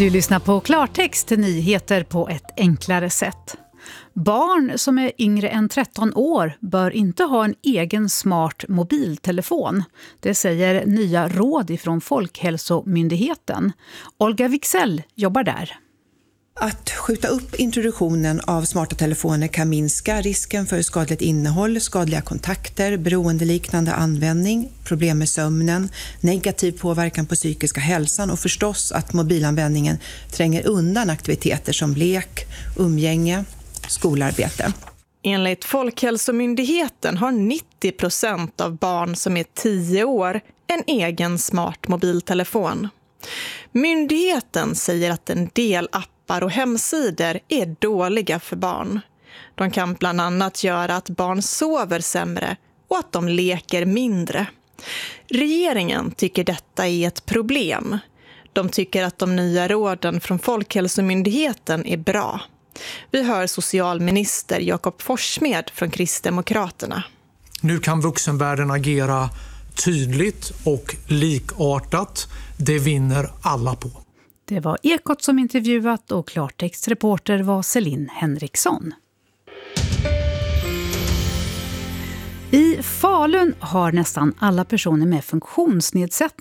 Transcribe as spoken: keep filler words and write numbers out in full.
Du lyssnar på Klartext, nyheter på ett enklare sätt. Barn som är yngre än tretton år bör inte ha en egen smart mobiltelefon. Det säger nya råd från Folkhälsomyndigheten. Olga Wixell jobbar där. Att skjuta upp introduktionen av smarta telefoner kan minska risken för skadligt innehåll, skadliga kontakter, beroendeliknande användning, problem med sömnen, negativ påverkan på psykiska hälsan och förstås att mobilanvändningen tränger undan aktiviteter som lek, umgänge, skolarbete. Enligt Folkhälsomyndigheten har nittio procent av barn som är tio år en egen smart mobiltelefon. Myndigheten säger att en del appar och hemsidor är dåliga för barn. De kan bland annat göra att barn sover sämre och att de leker mindre. Regeringen tycker detta är ett problem. De tycker att de nya råden från Folkhälsomyndigheten är bra. Vi hör socialminister Jakob Forssmed från Kristdemokraterna. Nu kan vuxenvärlden agera tydligt och likartat. Det vinner alla på. Det var Ekot som intervjuat och Klartextreporter var Celine Henriksson. I Falun har nästan alla personer med funktionsnedsättning